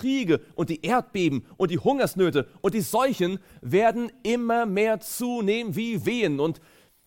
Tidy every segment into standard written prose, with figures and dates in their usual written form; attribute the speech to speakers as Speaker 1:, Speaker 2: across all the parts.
Speaker 1: Kriege und die Erdbeben und die Hungersnöte und die Seuchen werden immer mehr zunehmen wie Wehen und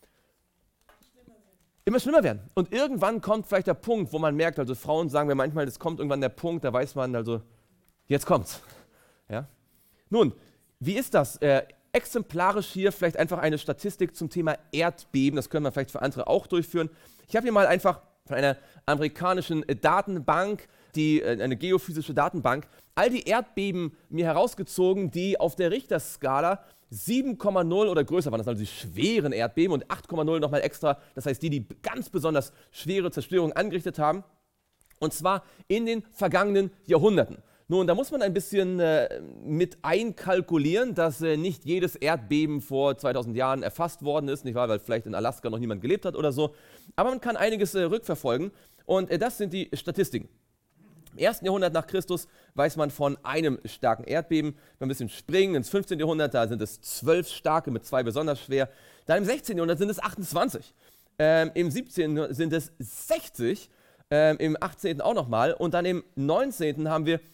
Speaker 1: immer schlimmer werden. Und irgendwann kommt vielleicht der Punkt, wo man merkt, also Frauen sagen mir manchmal, es kommt irgendwann der Punkt, da weiß man also, jetzt kommt's. Ja? Nun, wie ist das? Exemplarisch hier vielleicht einfach eine Statistik zum Thema Erdbeben, das können wir vielleicht für andere auch durchführen. Ich habe hier mal einfach von einer amerikanischen Datenbank, eine geophysische Datenbank, all die Erdbeben mir herausgezogen, die auf der Richterskala 7,0 oder größer waren. Das sind also die schweren Erdbeben und 8,0 nochmal extra, das heißt die ganz besonders schwere Zerstörung angerichtet haben, und zwar in den vergangenen Jahrhunderten. Nun, da muss man ein bisschen mit einkalkulieren, dass nicht jedes Erdbeben vor 2000 Jahren erfasst worden ist, nicht wahr, weil vielleicht in Alaska noch niemand gelebt hat oder so. Aber man kann einiges rückverfolgen und das sind die Statistiken. Im 1. Jahrhundert nach Christus weiß man von einem starken Erdbeben. Wenn wir ein bisschen springen ins 15. Jahrhundert, da sind es 12 starke, mit 2 besonders schwer. Dann im 16. Jahrhundert sind es 28. Im 17. sind es 60. Im 18. auch nochmal. Und dann im 19. haben wir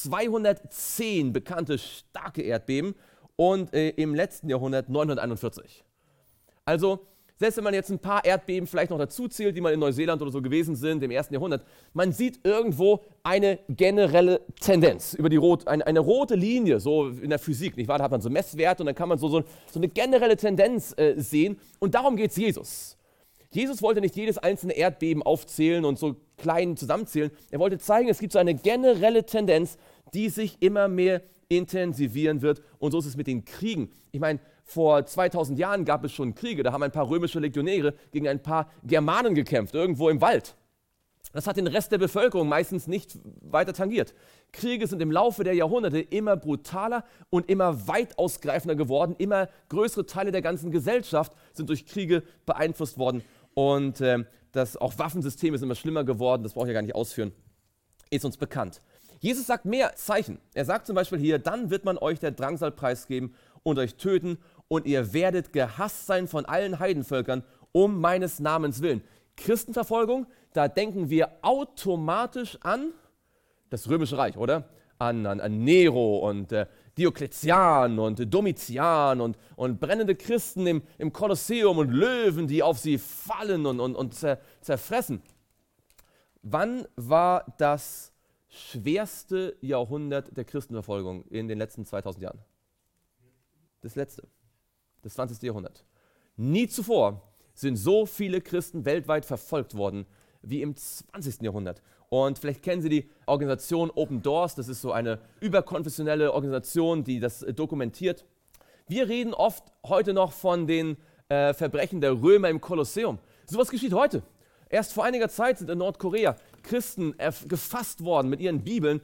Speaker 1: 210 bekannte starke Erdbeben und im letzten Jahrhundert 941. Also, selbst wenn man jetzt ein paar Erdbeben vielleicht noch dazu zählt, die mal in Neuseeland oder so gewesen sind im 1. Jahrhundert, man sieht irgendwo eine generelle Tendenz, über die eine rote Linie, so in der Physik, nicht wahr? Da hat man so Messwerte und dann kann man so eine generelle Tendenz sehen und darum geht es Jesus. Jesus wollte nicht jedes einzelne Erdbeben aufzählen und so klein zusammenzählen. Er wollte zeigen, es gibt so eine generelle Tendenz, die sich immer mehr intensivieren wird. Und so ist es mit den Kriegen. Ich meine, vor 2000 Jahren gab es schon Kriege. Da haben ein paar römische Legionäre gegen ein paar Germanen gekämpft, irgendwo im Wald. Das hat den Rest der Bevölkerung meistens nicht weiter tangiert. Kriege sind im Laufe der Jahrhunderte immer brutaler und immer weit ausgreifender geworden. Immer größere Teile der ganzen Gesellschaft sind durch Kriege beeinflusst worden. Und auch Waffensysteme sind immer schlimmer geworden, das brauche ich ja gar nicht ausführen, ist uns bekannt. Jesus sagt mehr Zeichen. Er sagt zum Beispiel hier, dann wird man euch der Drangsal preisgeben und euch töten und ihr werdet gehasst sein von allen Heidenvölkern um meines Namens willen. Christenverfolgung, da denken wir automatisch an das Römische Reich, oder? An Nero und Diokletian und Domitian und brennende Christen im Kolosseum und Löwen, die auf sie fallen und zerfressen. Wann war das schwerste Jahrhundert der Christenverfolgung in den letzten 2000 Jahren? Das letzte, das 20. Jahrhundert. Nie zuvor sind so viele Christen weltweit verfolgt worden wie im 20. Jahrhundert. Und vielleicht kennen Sie die Organisation Open Doors, das ist so eine überkonfessionelle Organisation, die das dokumentiert. Wir reden oft heute noch von den Verbrechen der Römer im Kolosseum. Sowas geschieht heute. Erst vor einiger Zeit sind in Nordkorea Christen gefasst worden mit ihren Bibeln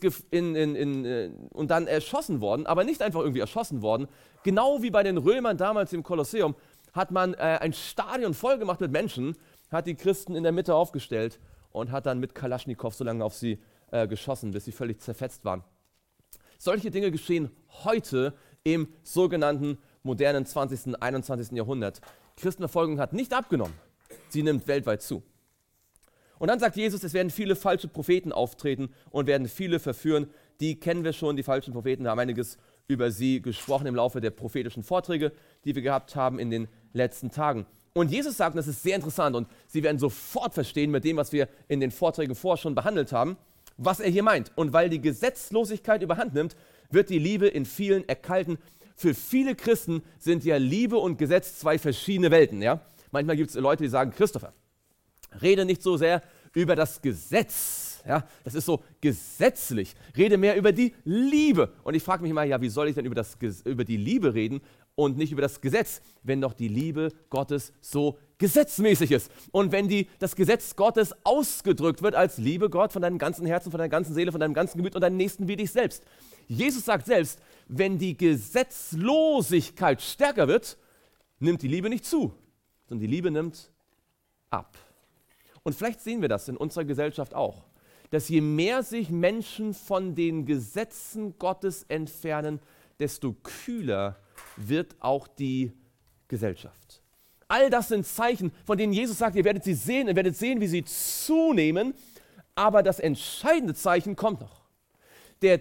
Speaker 1: und dann erschossen worden, aber nicht einfach irgendwie erschossen worden. Genau wie bei den Römern damals im Kolosseum hat man ein Stadion vollgemacht mit Menschen, hat die Christen in der Mitte aufgestellt und hat dann mit Kalaschnikow so lange auf sie geschossen, bis sie völlig zerfetzt waren. Solche Dinge geschehen heute im sogenannten modernen 20. 21. Jahrhundert. Christenverfolgung hat nicht abgenommen, sie nimmt weltweit zu. Und dann sagt Jesus, es werden viele falsche Propheten auftreten und werden viele verführen. Die kennen wir schon, die falschen Propheten. Wir haben einiges über sie gesprochen im Laufe der prophetischen Vorträge, die wir gehabt haben in den letzten Tagen. Und Jesus sagt, und das ist sehr interessant und Sie werden sofort verstehen mit dem, was wir in den Vorträgen vorher schon behandelt haben, was er hier meint. Und weil die Gesetzlosigkeit überhand nimmt, wird die Liebe in vielen erkalten. Für viele Christen sind ja Liebe und Gesetz zwei verschiedene Welten. Ja? Manchmal gibt es Leute, die sagen, Christopher, rede nicht so sehr über das Gesetz. Ja? Das ist so gesetzlich. Rede mehr über die Liebe. Und ich frage mich immer, ja, wie soll ich denn über die Liebe reden und nicht über das Gesetz, wenn doch die Liebe Gottes so gesetzmäßig ist. Und wenn das Gesetz Gottes ausgedrückt wird als Liebe Gott von deinem ganzen Herzen, von deiner ganzen Seele, von deinem ganzen Gemüt und deinem Nächsten wie dich selbst. Jesus sagt selbst, wenn die Gesetzlosigkeit stärker wird, nimmt die Liebe nicht zu, sondern die Liebe nimmt ab. Und vielleicht sehen wir das in unserer Gesellschaft auch, dass je mehr sich Menschen von den Gesetzen Gottes entfernen, desto kühler wird auch die Gesellschaft. All das sind Zeichen, von denen Jesus sagt, ihr werdet sehen, wie sie zunehmen, aber das entscheidende Zeichen kommt noch.